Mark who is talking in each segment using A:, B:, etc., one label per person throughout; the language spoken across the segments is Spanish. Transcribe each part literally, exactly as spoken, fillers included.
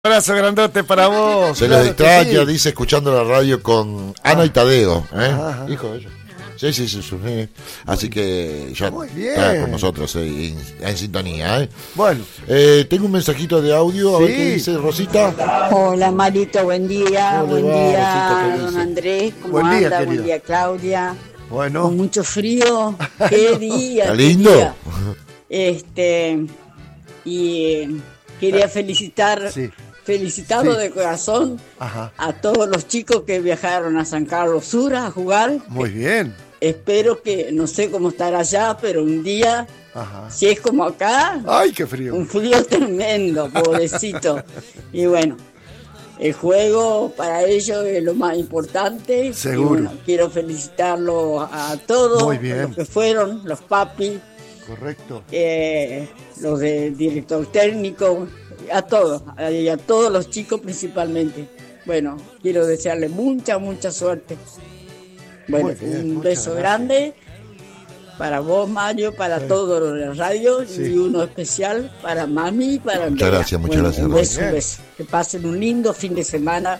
A: Un abrazo grandote para vos.
B: Se
A: claro
B: los extraña,
A: sí.
B: Dice, escuchando la radio con Ana y Tadeo, ¿eh?
A: Ajá, ajá.
B: Hijo de ellos. Sí, sí, sí, sí, sí. Así que ya
A: Muy bien.
B: está con nosotros eh, en, en sintonía, ¿eh?
A: Bueno,
B: Eh, tengo un mensajito de audio, a
A: Sí.
B: ver qué dice Rosita.
C: Hola Marito, buen día,
B: ¿Cómo le
C: buen
B: va,
C: día
B: Rosita? ¿Qué
C: don
B: dice?
C: Andrés, ¿cómo
A: Buen día,
C: anda?
A: querido.
C: Buen día Claudia,
A: bueno.
C: con mucho frío, qué día,
B: ¿Está
C: qué
B: lindo?
C: día. Este, y eh, quería felicitar,
A: Sí.
C: felicitarlo
A: Sí.
C: de corazón
A: Ajá.
C: a todos los chicos que viajaron a San Carlos Sur a jugar.
A: Muy bien.
C: Espero que, no sé cómo estará allá, pero un día,
A: Ajá.
C: si es como acá,
A: Ay, qué frío.
C: un frío tremendo, pobrecito. Y bueno, el juego para ellos es lo más importante.
A: Seguro.
C: Y bueno, quiero felicitarlo a todos
A: Muy bien.
C: los que fueron, los papis,
A: Correcto.
C: eh, los de director técnico, a todos, a- y a todos los chicos principalmente. Bueno, quiero desearles mucha, mucha suerte. Bueno,
A: Muy bien,
C: un
A: muchas
C: beso
A: gracias.
C: grande para vos, Mario, para todos los de la radio,
A: Sí.
C: y uno especial para mami y para Andrea.
B: gracias, muchas
C: Bueno,
B: gracias,
C: Un
B: Rosa.
C: beso, un
A: Bien.
C: beso. Que pasen un lindo fin de semana.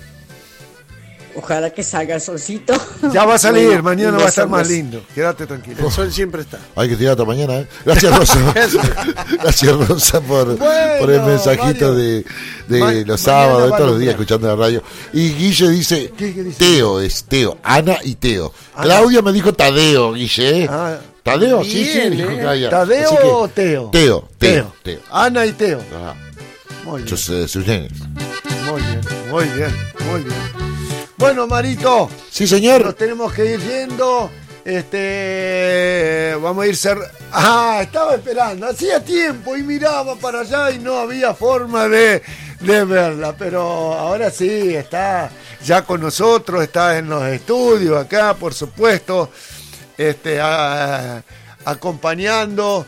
C: Ojalá que salga el solcito.
A: Ya va a salir,
C: Bueno,
A: mañana
C: un
A: va a
C: beso,
A: estar
C: un
A: más
C: beso.
A: lindo. Quédate tranquilo.
D: El sol siempre está.
B: Hay que tirar hasta mañana, ¿eh? Gracias, Rosa. Gracias, Rosa, por,
A: Bueno,
B: por el mensajito
A: Mario.
B: de, de
A: Ma-
B: los
A: mañana
B: sábados, de
A: va a
B: todos los días
A: lograr.
B: escuchando la radio. Y Guille dice,
A: ¿Qué- qué dice?
B: Teo, es Teo, Ana y Teo.
A: Ana.
B: Claudia me dijo Tadeo, Guille, ¿eh?
A: Ah,
B: Tadeo, sí, sí,
D: bien,
B: dijo
D: ¿eh?
B: Claudia.
A: ¿Tadeo
B: Así que-
A: o Teo?
B: Teo, Teo, Teo.
A: Ana y Teo.
B: Ajá.
A: Muy bien.
B: Sus, eh, sus nenes.
A: Muy bien, muy bien, muy bien. Bueno, Marito,
B: Sí, señor.
A: nos tenemos que ir yendo. Este, vamos a ir cer... Ah, estaba esperando, hacía tiempo y miraba para allá y no había forma de, de verla, pero ahora sí, está ya con nosotros, está en los estudios acá, por supuesto, este, a- acompañando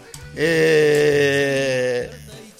A: eh,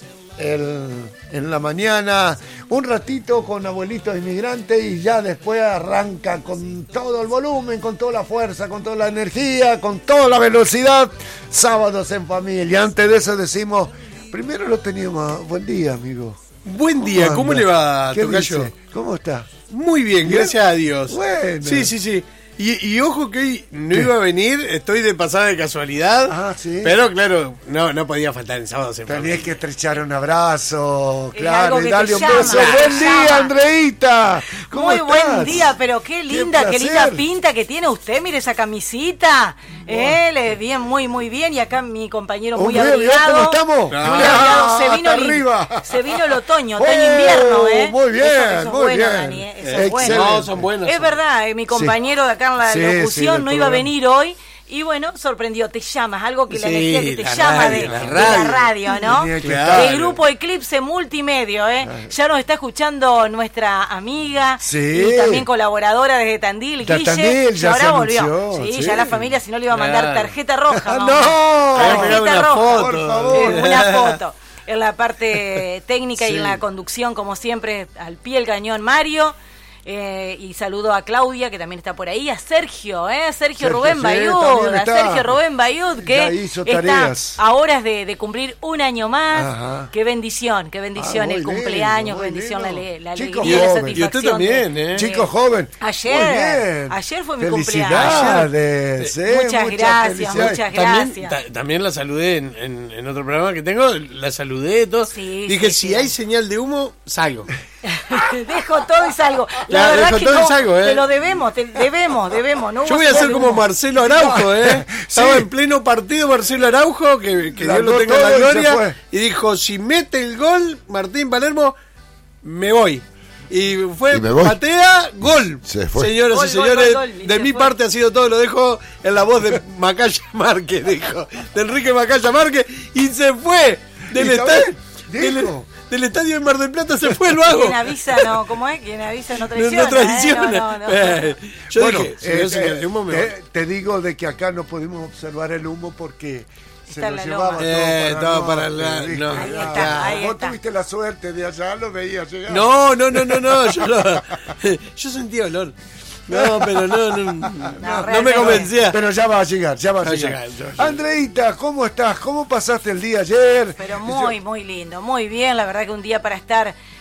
A: el- en la mañana un ratito con abuelitos inmigrantes y ya después arranca con todo el volumen, con toda la fuerza, con toda la energía, con toda la velocidad, Sábados en Familia. Antes de eso decimos, primero lo teníamos, buen día, amigo.
D: Buen día, ¿cómo
A: anda?
D: le va,
A: ¿Qué
D: Tocayo?
A: dice? ¿Cómo está?
D: Muy bien,
A: ¿Bien?
D: gracias a Dios.
A: Bueno.
D: Sí, sí, sí. Y, y ojo que hoy no
A: ¿Qué?
D: iba a venir, estoy de pasada de casualidad.
A: Ah, sí.
D: Pero claro, no, no podía faltar en sábado. Se
A: Tenías que estrechar un abrazo,
E: Es
A: claro,
E: algo
A: y
E: que
A: darle
E: te
A: un
E: llama,
A: beso.
E: te
A: Buen día,
E: llama.
A: Andreita. ¿Cómo
E: Muy buen
A: estás?
E: día, pero qué linda, qué,
A: placer.
E: linda pinta que tiene usted. Mire esa camisita. Eh, le bien, muy, muy bien. Y acá mi compañero muy
A: Hombre, ¿vio
E: abrigado.
A: cómo estamos?
E: Muy
D: Ah,
E: abrigado. Se vino,
A: hasta
E: el,
A: arriba.
E: se vino el otoño,
A: Oh,
E: otoño invierno, ¿eh?
A: muy bien,
E: Eso, eso es
A: muy
E: bueno,
A: bien.
E: Dani, ¿eh? Eso es
A: Excelente.
E: bueno.
D: No, son buenos.
E: Es verdad, eh, mi compañero de acá en la
A: Sí,
E: locución
A: sí, del
E: no iba a
A: programa.
E: venir hoy. Y bueno, sorprendió, te llamas, algo que la
D: Sí,
E: energía que te
D: la
E: llama
D: radio,
E: de,
D: la
E: de
D: radio.
E: la radio, ¿no?
A: Tenía que
D: Claro.
E: El grupo Eclipse Multimedio, ¿eh? Ya nos está escuchando nuestra amiga
A: Sí.
E: y también colaboradora desde Tandil,
A: De
E: Guille,
A: Tandil,
E: y
A: ya
E: ahora
A: se
E: volvió.
A: anunció,
E: Sí,
A: sí.
E: ya la familia si no le iba a mandar
D: Claro.
E: tarjeta roja.
A: Ah,
E: mamá.
A: no.
D: Había pegado
E: Tarjeta
D: una
E: roja.
D: foto.
A: Por favor.
E: Eh, una foto. En la parte técnica
A: Sí.
E: y en la conducción, como siempre, al pie el cañón Mario. Eh, y saludo a Claudia, que también está por ahí, a Sergio, ¿eh? Sergio,
A: Sergio,
E: Rubén
A: sí,
E: Bayud,
A: también
E: a
A: está.
E: Sergio Rubén Bayud, que
A: Ya hizo
E: está
A: tareas.
E: a horas de, de cumplir un año más.
A: Ajá.
E: Qué bendición, qué bendición
A: Ah, muy
E: el cumpleaños,
A: lindo,
E: qué
A: muy
E: bendición la,
A: lindo.
E: ale- la
A: Chico
E: alegría y la
A: joven.
D: Y usted
E: satisfacción.
D: también,
E: de-
D: ¿eh?
A: Chico joven.
E: Ayer,
A: Muy bien.
E: ayer fue mi
A: Felicidades, eh,
E: Muchas gracias,
A: felicidades.
E: muchas
D: También,
E: gracias.
D: ta- también la saludé en, en- en otro programa que tengo, la saludé todo.
E: Sí,
D: Dije,
E: sí,
D: si
E: sí.
D: hay señal de humo, salgo.
E: Dejo todo y salgo. La
D: Claro,
E: verdad
D: dejo
E: que
D: todo y
E: no,
D: salgo, ¿eh?
E: te lo debemos, te debemos, debemos. No
D: Yo
E: hubo
D: voy a
E: señal
D: ser
E: de
D: como
E: humo.
D: Marcelo Araujo, ¿eh? Estaba
A: Sí.
D: en pleno partido Marcelo Araujo, que, que Dios
A: Largó
D: lo tenga en la
A: todo y se
D: gloria,
A: fue.
D: y dijo, si mete el gol Martín Palermo, me voy. Y fue,
B: Y me voy.
D: patea, gol.
B: Se fue.
D: Señoras
E: Gol,
D: y
E: gol,
D: señores,
E: gol, gol, y
D: de
E: se
D: mi
E: fue.
D: parte ha sido todo, lo dejo en la voz de Macaya Márquez, dijo. De Enrique Macaya Márquez, y se fue del
A: ¿Y
D: estadio.
A: también?
D: Del,
A: Dijo.
D: del estadio de Mar del Plata se fue el vago.
E: Quien avisa no, ¿cómo es? Quien avisa no
D: No,
E: traiciona.
D: no traiciona.
E: ¿eh? No, no, no.
D: Eh, yo
A: Bueno,
D: dije, si
A: eh,
D: no se
A: eh,
D: me humo, me voy.
A: eh, te digo de que acá no pudimos observar el humo porque se
E: Está en
A: lo
E: la
A: llevaba
E: loma.
A: todo
D: Eh,
A: para,
D: estaba
A: el
D: para
A: norte,
D: la-
A: ¿viste?
D: no.
E: Ahí
A: Ya.
E: está, ahí
A: Vos
E: está.
A: tuviste la suerte de allá, lo veías llegar.
D: No, no, no, no, no, yo, lo- yo sentía olor. No, pero no, no, no, me
E: realmente.
D: convencía.
A: Pero ya va a llegar, ya va a
D: Va a
A: llegar.
D: llegar, ya va a llegar.
A: Andreita, ¿cómo estás? ¿Cómo pasaste el día ayer?
E: Pero muy, muy lindo, muy bien. La verdad que un día para estar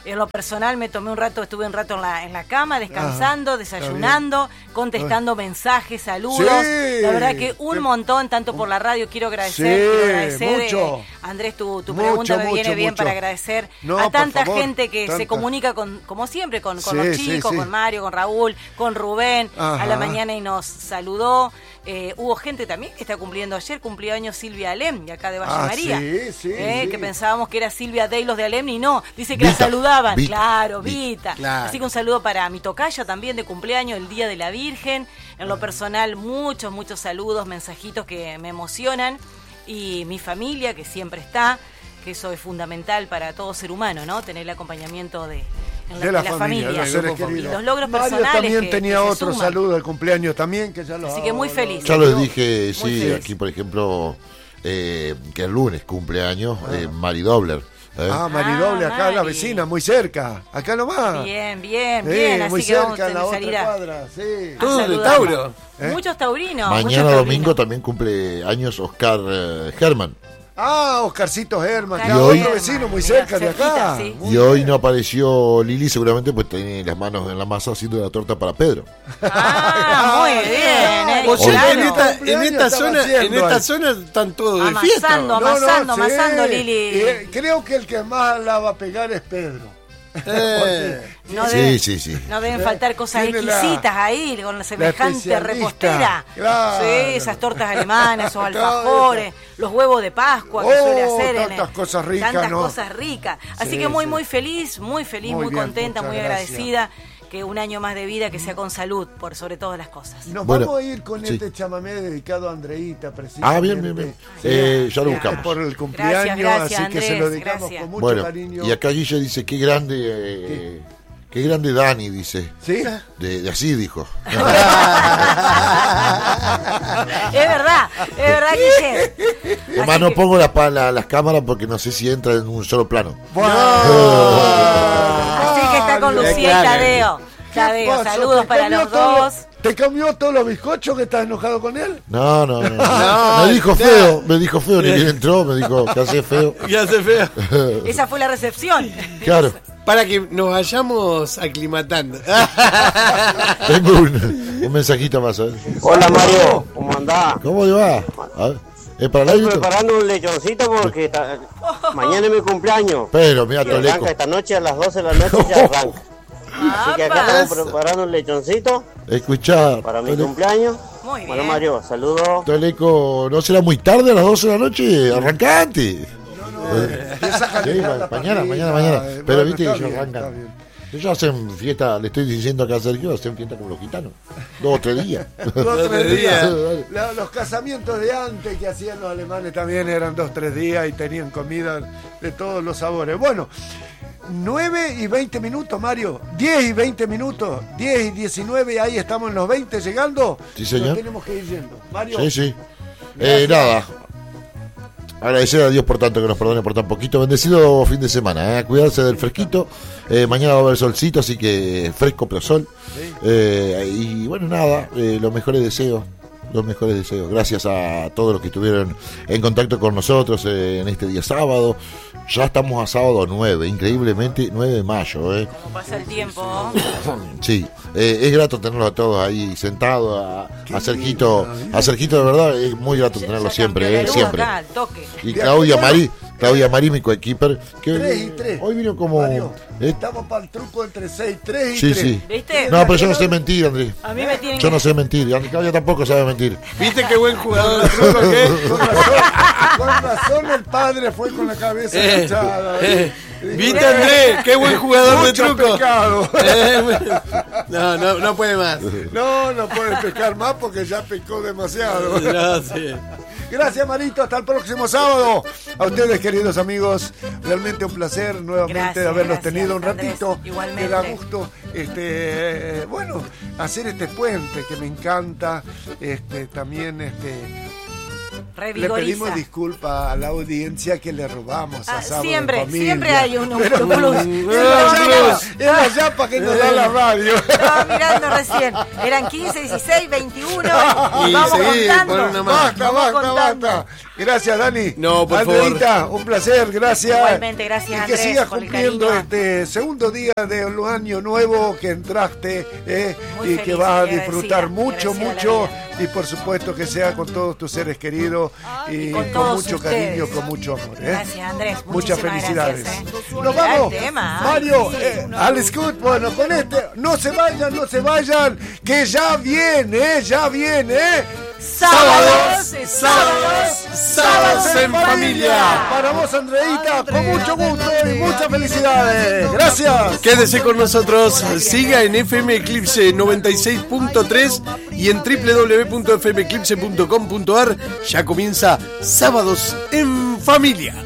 E: En lo personal me tomé un rato, estuve un rato en la, en la cama, descansando,
A: Ajá,
E: desayunando, contestando Ay. mensajes, saludos.
A: Sí.
E: La verdad que un montón, tanto por la radio, quiero agradecer,
A: Sí,
E: quiero agradecer,
A: mucho.
E: eh, Andrés, tu, tu
A: Mucho,
E: pregunta me
A: mucho,
E: viene bien
A: mucho.
E: para agradecer
A: No,
E: a
A: por
E: tanta
A: favor,
E: gente que
A: tanta.
E: se comunica con, como siempre, con, con
A: Sí,
E: los
A: sí,
E: chicos,
A: sí.
E: con Mario, con Raúl, con Rubén,
A: Ajá.
E: a la mañana y nos saludó. Eh, hubo gente también que está cumpliendo ayer, cumplió años Silvia Alem, de acá de Valle
A: Ah,
E: María.
A: sí, sí,
E: Eh,
A: sí.
E: Que pensábamos que era Silvia Deilos de Alem y no, dice que
B: Vita,
E: la saludaban.
B: Vita,
E: claro,
B: Vita.
E: Vita.
D: Claro.
E: Así que un saludo para mi tocaya también de cumpleaños, el Día de la Virgen. En lo personal, muchos, muchos saludos, mensajitos que me emocionan. Y mi familia, que siempre está, que eso es fundamental para todo ser humano, ¿no? Tener el acompañamiento de, en la,
A: De la,
E: de la
A: familia,
E: familia.
A: de los seres
E: Y
A: queridos.
E: los logros
A: Mario
E: personales
A: también
E: que-
A: tenía
E: que se
A: otro
E: suman.
A: saludo de cumpleaños también, que ya lo
E: Así que muy
A: lo-
E: feliz.
B: Ya les dije,
E: Muy
B: sí,
E: feliz.
B: aquí por ejemplo, eh, que el lunes cumpleaños, eh, Mari Dobler. ¿eh?
A: Ah, Maridoble,
E: Ah,
A: acá la
E: Mari.
A: vecina, muy cerca, acá nomás.
E: Bien, bien,
A: Sí,
E: bien. Así
A: muy
E: que vamos
A: cerca,
E: a
A: en la
E: tener que
A: otra
E: salir a,
A: cuadra, sí.
E: a
D: Todo de
E: saludar.
D: Tauro.
A: ¿Eh?
E: Muchos taurinos. muchos
B: Mañana
E: taurinos.
B: domingo también cumple años Oscar eh, Herman.
A: Ah, Oscarcito Herman,
E: Oscar
A: que
B: Y hoy-
A: otro vecino muy
E: Mira,
A: cerca de acá.
E: cerquita, sí.
A: Muy
B: Y hoy
A: bien.
B: no apareció Lili, seguramente pues tiene las manos en la masa haciendo la torta para Pedro.
E: Ah, muy bien. eh,
D: O sea,
E: claro.
D: en esta, en
A: Cumpleaños
D: esta
A: estaba
D: zona, en
A: haciendo
D: esta
A: ahí.
D: zona están todos de fiesta.
E: Amasando,
D: ¿no?
E: amasando, amasando,
A: sí.
E: Lili.
A: Eh, creo que el que más la va a pegar es Pedro.
D: Eh,
E: No,
B: Sí,
E: deben,
B: sí, sí.
E: no deben faltar cosas
A: Tiene la-
E: exquisitas ahí, con la semejante
A: especialista.
E: repostera.
A: Claro.
E: Sí, esas tortas alemanas, esos
A: Todo
E: alfajores, los huevos de Pascua que
A: Oh,
E: suele hacer. en
A: tantas
E: el-
A: cosas ricas,
E: Tantas
A: ¿no?
E: cosas ricas. Así
A: Sí,
E: que muy,
A: sí.
E: muy feliz, muy feliz,
A: Muy
E: muy,
A: bien,
E: contenta,
A: muchas
E: muy
A: gracias.
E: agradecida. Que un año más de vida, que sea con salud, por sobre todas las cosas.
A: Nos
B: Bueno,
A: vamos a ir con
B: sí.
A: este chamamé dedicado a Andreita, precisamente.
B: Ah, bien, bien, bien. Eh, ya lo buscamos.
A: Por el cumpleaños,
E: Gracias, gracias,
A: así que se lo
E: Andrés,
A: dedicamos
E: gracias.
A: con mucho
B: Bueno,
A: cariño.
B: y acá Guille dice, qué grande, eh, qué grande Dani, dice.
A: ¿Sí?
B: De, de así dijo.
E: Es verdad, es verdad, Guille.
B: Además
E: Así
B: no
E: que-
B: pongo la, pa- la- las cámaras porque no sé si entra en un solo plano.
E: Así que está con
A: Mario.
E: Lucía y
D: Claro.
E: Tadeo.
A: ¿Qué
E: Tadeo,
A: pasó?
E: saludos
A: ¿Te
E: para
A: cambió
E: los
A: todo-
E: dos.
A: ¿Te cambió todos los bizcochos que estás enojado con él?
B: No, no, no.
D: No,
B: me dijo
D: no.
B: feo, me dijo feo, ni bien entró, me dijo que hace feo.
D: ya hace feo.
E: Esa fue la recepción.
B: Claro,
D: Para que nos vayamos aclimatando.
B: tengo un, un mensajito más. A ver.
F: Hola Mario, ¿cómo andás?
B: ¿Cómo le va? A ver, ¿es para el
F: Estoy
B: aire?
F: preparando un lechoncito porque ta- mañana es mi cumpleaños.
B: Pero, mira,
F: Y arranca
B: Toleco.
F: esta noche a las doce de la noche ya arranca. Así que acá
E: Apa.
F: estamos preparando un lechoncito
B: Escuchá,
F: para mi
B: Toleco,
F: cumpleaños.
E: Muy
F: Bueno
E: bien.
F: Mario, saludos.
B: Toleco, ¿no será muy tarde a las doce de la noche? Arranca antes.
A: Empieza a
B: Sí,
A: calentar la
B: mañana,
A: parrilla,
B: mañana, mañana.
A: eh,
B: Pero
A: bueno,
B: viste
A: está
B: que ellos
A: bien, está
B: arrancan.
A: bien.
B: Ellos hacen fiesta, le estoy diciendo acá a Sergio, hacen fiesta como los gitanos. Dos o tres días.
A: Dos, tres días.
B: Dale.
A: La- los casamientos de antes que hacían los alemanes también eran dos, tres días y tenían comida de todos los sabores. Bueno, nueve y veinte minutos, Mario. diez y veinte minutos. diez y diecinueve, ahí estamos en los veinte llegando.
B: Sí, señor.
A: Nos tenemos que ir yendo. Mario.
B: Sí, sí. Eh, nada. Agradecer a Dios por tanto que nos perdone por tan poquito. Bendecido fin de semana, ¿eh? Cuidarse del fresquito. Eh, mañana va a haber solcito, así que fresco pero sol. Eh, y bueno, nada, eh, los mejores deseos. Los mejores deseos. Gracias a todos los que estuvieron en contacto con nosotros eh, en este día sábado. Ya estamos a sábado nueve, increíblemente nueve de mayo. ¿eh?
E: Como pasa el tiempo.
B: Sí, eh, es grato tenerlos a todos ahí sentados, a, a Sergito, a Sergito de verdad, es muy grato
E: Ya-
B: tenerlo
E: ya
B: siempre,
E: cambió la
B: eh,
E: luz
B: siempre.
E: acá, al toque.
B: Y Claudia
A: Bueno,
B: Marí, Claudia Marí, mi coequiper, que
A: Tres y tres.
B: hoy vino como...
A: Mario,
B: eh,
A: estamos para el truco entre seis, tres y
B: sí,
A: tres.
B: sí.
E: ¿Viste?
B: No, pero yo no sé mentir, Andrés.
E: A mí me tienen
B: Yo
E: que...
B: no sé mentir, y Claudia tampoco sabe mentir.
D: ¿Viste qué buen jugador de truco que es?
A: Con razón, con razón el padre fue con la cabeza
D: Eh,
A: agachada.
D: eh, ¿Viste, Andrés? Qué buen jugador de
A: Mucho
D: truco.
A: pecado.
D: Eh, no, no, no puede más.
A: No, no puede pecar más porque ya pecó demasiado.
D: No, sí.
A: Gracias, Marito. Hasta el próximo sábado. A ustedes, queridos amigos, realmente un placer nuevamente
E: Gracias,
A: de haberlos
E: gracias,
A: tenido un
E: Andrés.
A: ratito.
E: Igualmente.
A: Me da gusto, este, bueno, hacer este puente que me encanta. Este, también, este. Le
E: Revigoriza.
A: pedimos disculpas a la audiencia que le robamos a
E: Ah,
A: Sábado
E: siempre,
A: en Familia.
E: siempre hay un, un
A: Pero-
E: plus.
A: Siempre
E: Siempre
A: llama,
E: hay un plus.
A: Es la yapa que nos da la radio.
E: Estaba mirando recién. Eran quince, dieciséis, veintiuno.
D: Y
E: Y vamos
D: seguí,
E: contando.
D: pon una más.
A: Basta,
E: Vamos
A: basta,
E: contando.
A: basta. Gracias, Dani.
D: No, por
A: Andreita, un placer, gracias.
E: Igualmente, gracias,
A: Y que
E: Andrés,
A: sigas
E: por el
A: cumpliendo
E: cariño.
A: este segundo día del año nuevo que entraste eh,
E: Muy
A: y
E: feliz
A: que vas a
E: y
A: disfrutar
E: agradecida,
A: mucho,
E: agradecida
A: mucho.
E: la
A: Y por supuesto que sea con todos tus seres queridos y
E: con
A: con,
E: todos
A: mucho
E: ustedes.
A: cariño, con mucho amor. ¿eh?
E: Gracias, Andrés.
A: Muchas
E: Muchísimas
A: felicidades.
E: gracias, ¿eh?
A: Nos
E: Gran
A: vamos.
E: tema, ¿eh?
A: Mario, eh, Alex Good, bueno, con este, no se vayan, no se vayan, que ya viene, ya viene.
E: Sábados,
D: sábados, sábados en familia.
A: Para vos, Andreita, con mucho gusto y muchas felicidades. Gracias.
D: Quédese con nosotros, siga en F M Eclipse noventa y seis punto tres y en doble u doble u doble u punto f m eclipse punto com punto a r. Ya comienza Sábados en Familia.